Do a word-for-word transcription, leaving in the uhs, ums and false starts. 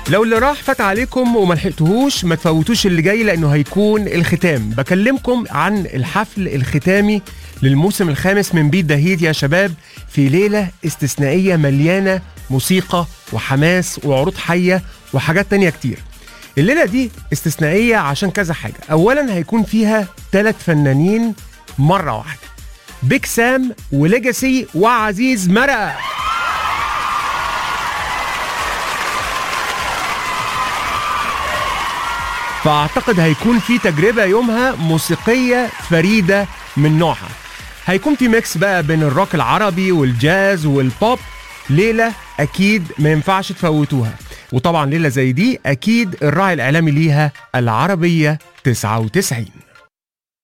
لو اللي راح فات عليكم وما لحقتوهوش ما تفوتوش اللي جاي، لانه هيكون الختام. بكلمكم عن الحفل الختامي للموسم الخامس من بيت دهيت يا شباب، في ليلة استثنائية مليانة موسيقى وحماس وعروض حية وحاجات تانية كتير. الليلة دي استثنائية عشان كذا حاجة. اولا هيكون فيها ثلاث فنانين مرة واحدة، بيك سام وليجاسي وعزيز مرقة. فأعتقد هيكون في تجربة يومها موسيقية فريدة من نوعها. هيكون في ميكس بقى بين الروك العربي والجاز والبوب. ليلة أكيد ما ينفعش تفوتوها. وطبعا ليلة زي دي أكيد الراعي الإعلامي ليها العربية تسعة وتسعين.